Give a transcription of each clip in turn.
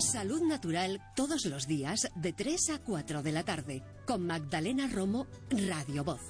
Salud Natural todos los días de 3 a 4 de la tarde con Magdalena Romo, Radio Voz.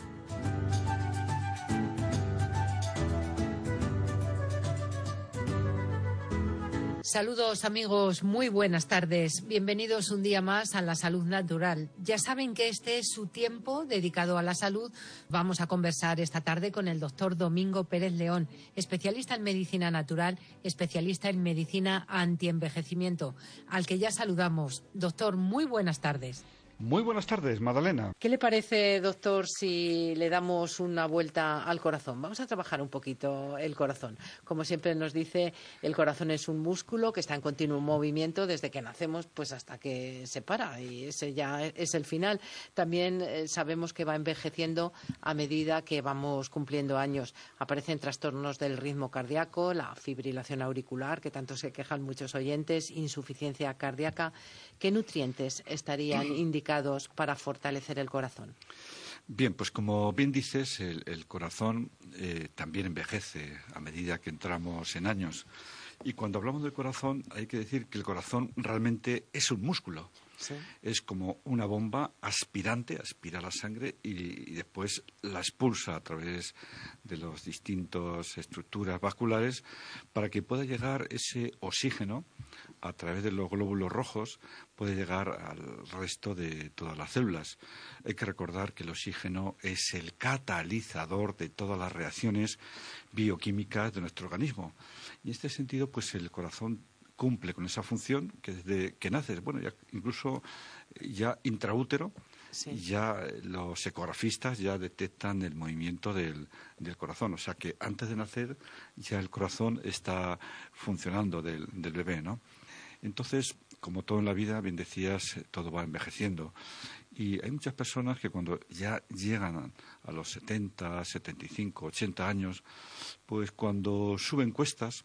Saludos amigos, muy buenas tardes. Bienvenidos un día más a la Salud Natural. Ya saben que este es su tiempo dedicado a la salud. Vamos a conversar esta tarde con el doctor Domingo Pérez León, especialista en medicina natural, especialista en medicina antienvejecimiento, al que ya saludamos. Doctor, muy buenas tardes. Muy buenas tardes, Magdalena. ¿Qué le parece, doctor, si le damos una vuelta al corazón? Vamos a trabajar un poquito el corazón. Como siempre nos dice, el corazón es un músculo que está en continuo movimiento desde que nacemos pues hasta que se para, y ese ya es el final. También sabemos que va envejeciendo a medida que vamos cumpliendo años. Aparecen trastornos del ritmo cardíaco, la fibrilación auricular, que tanto se quejan muchos oyentes, insuficiencia cardíaca. ¿Qué nutrientes estarían indicados para fortalecer el corazón? Bien, pues como bien dices, el corazón también envejece a medida que entramos en años. Y cuando hablamos del corazón, hay que decir que el corazón realmente es un músculo. Sí. Es como una bomba aspirante, aspira la sangre y después la expulsa a través de las distintas estructuras vasculares para que pueda llegar ese oxígeno a través de los glóbulos rojos, puede llegar al resto de todas las células. Hay que recordar que el oxígeno es el catalizador de todas las reacciones bioquímicas de nuestro organismo. Y en este sentido, pues el corazón cumple con esa función que desde que naces, bueno, ya incluso ya intraútero, sí, ya los ecografistas ya detectan el movimiento del corazón. O sea que antes de nacer ya el corazón está funcionando del bebé, ¿no? Entonces, como todo en la vida, bien decías, todo va envejeciendo. Y hay muchas personas que cuando ya llegan a los 70, 75, 80 años, pues cuando suben cuestas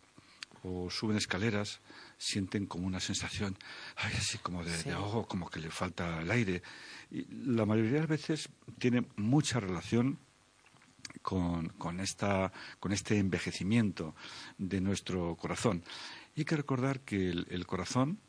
o suben escaleras, sienten como una sensación, así como de ahogo, como que le falta el aire. Y la mayoría de las veces tiene mucha relación con este envejecimiento de nuestro corazón. Y hay que recordar que el corazón,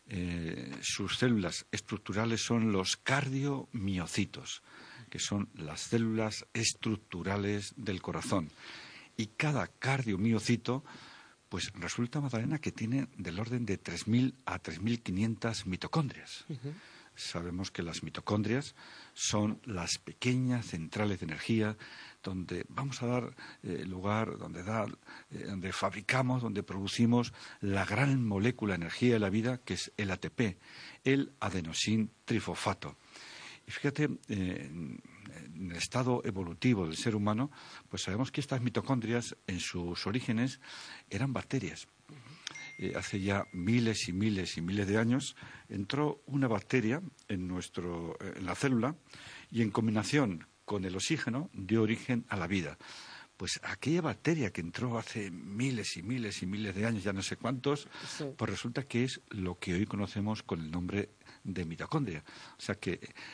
sus células estructurales son los cardiomiocitos, que son las células estructurales del corazón. Y cada cardiomiocito, pues resulta, Magdalena, que tiene del orden de 3.000 a 3.500 mitocondrias. Uh-huh. Sabemos que las mitocondrias son las pequeñas centrales de energía donde vamos a dar lugar, donde fabricamos, donde producimos la gran molécula de energía de la vida, que es el ATP, el adenosín trifosfato. Y fíjate, en el estado evolutivo del ser humano, pues sabemos que estas mitocondrias en sus orígenes eran bacterias. Hace ya miles y miles y miles de años entró una bacteria en la célula y en combinación con el oxígeno dio origen a la vida. Pues aquella bacteria que entró hace miles y miles y miles de años, ya no sé cuántos, sí, pues resulta que es lo que hoy conocemos con el nombre de mitocondria. O sea que